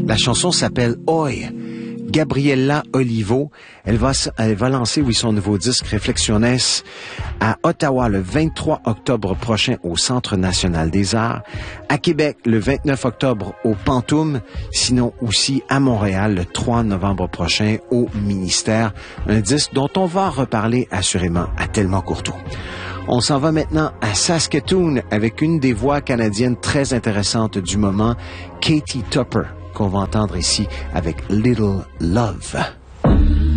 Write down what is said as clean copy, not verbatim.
La chanson s'appelle Oi. Gabriella Olivo, elle va lancer, son nouveau disque Réflexiones à Ottawa le 23 octobre prochain au Centre national des arts, à Québec le 29 octobre au Pantoum, sinon aussi à Montréal le 3 novembre prochain au Ministère, un disque dont on va reparler assurément à Thelma Courtois. On s'en va maintenant à Saskatoon avec une des voix canadiennes très intéressantes du moment, Katie Tupper, qu'on va entendre ici avec Little Love.